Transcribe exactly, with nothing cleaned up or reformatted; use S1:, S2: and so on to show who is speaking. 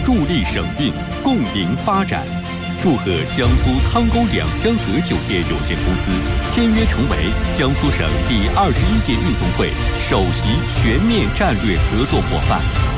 S1: 助力省运，共赢发展。祝贺江苏汤沟两香河酒店有限公司签约成为江苏省第二十一届运动会首席全面战略合作伙伴。